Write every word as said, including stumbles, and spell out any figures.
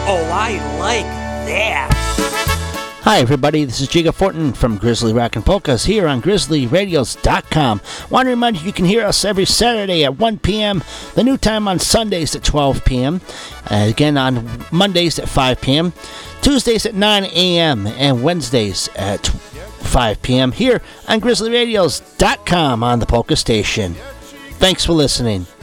Oh, I like that. Hi, everybody. This is Jiga Fortin from Grizzly Rock and Polkas here on Grizzly Radios dot com. Want to remind you you can hear us every Saturday at one p.m., the new time on Sundays at twelve p.m., uh, again on Mondays at five p.m., Tuesdays at nine a.m., and Wednesdays at five p.m. here on Grizzly Radios dot com on the Polka Station. Thanks for listening.